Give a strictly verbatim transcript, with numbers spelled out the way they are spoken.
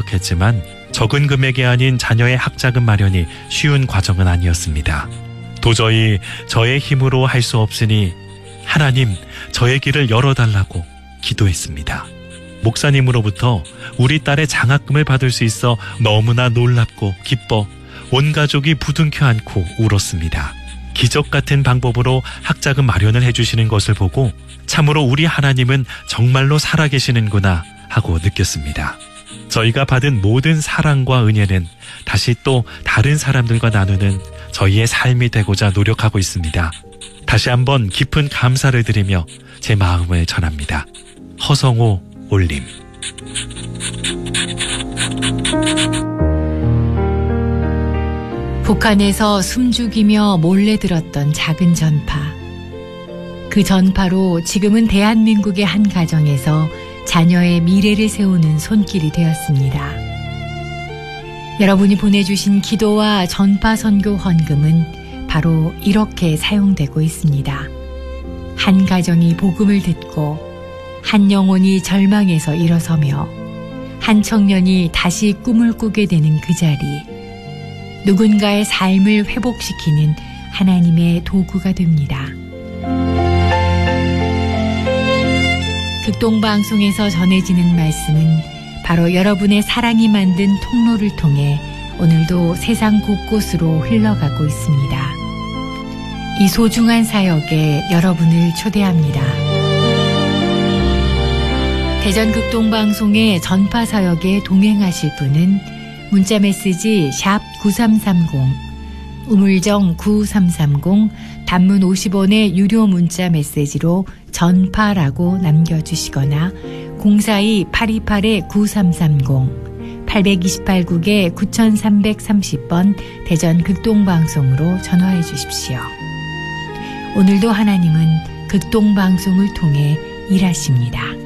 노력했지만 적은 금액이 아닌 자녀의 학자금 마련이 쉬운 과정은 아니었습니다. 도저히 저의 힘으로 할 수 없으니 하나님, 저의 길을 열어달라고 기도했습니다. 목사님으로부터 우리 딸의 장학금을 받을 수 있어 너무나 놀랍고 기뻐 온 가족이 부둥켜 안고 울었습니다. 기적 같은 방법으로 학자금 마련을 해주시는 것을 보고 참으로 우리 하나님은 정말로 살아계시는구나 하고 느꼈습니다. 저희가 받은 모든 사랑과 은혜는 다시 또 다른 사람들과 나누는 저희의 삶이 되고자 노력하고 있습니다. 다시 한번 깊은 감사를 드리며 제 마음을 전합니다. 허성호 올림. 북한에서 숨죽이며 몰래 들었던 작은 전파. 그 전파로 지금은 대한민국의 한 가정에서 자녀의 미래를 세우는 손길이 되었습니다. 여러분이 보내주신 기도와 전파 선교 헌금은 바로 이렇게 사용되고 있습니다. 한 가정이 복음을 듣고 한 영혼이 절망에서 일어서며 한 청년이 다시 꿈을 꾸게 되는 그 자리, 누군가의 삶을 회복시키는 하나님의 도구가 됩니다. 극동방송에서 전해지는 말씀은 바로 여러분의 사랑이 만든 통로를 통해 오늘도 세상 곳곳으로 흘러가고 있습니다. 이 소중한 사역에 여러분을 초대합니다. 대전 극동방송의 전파 사역에 동행하실 분은 문자메시지 샵 구삼삼공, 우물정 구삼삼공, 단문 오십 원의 유료 문자 메시지로 전파라고 남겨주시거나 공사이 팔이팔 구삼삼공, 팔이팔 국에 구삼삼삼공 번 대전 극동방송으로 전화해 주십시오. 오늘도 하나님은 극동방송을 통해 일하십니다.